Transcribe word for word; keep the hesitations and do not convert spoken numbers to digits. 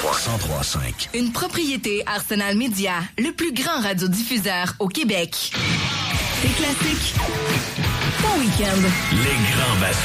trois, cent trois cinq. Une propriété Arsenal Media, le plus grand radiodiffuseur au Québec. C'est classique. Bon week-end. Les grands basses.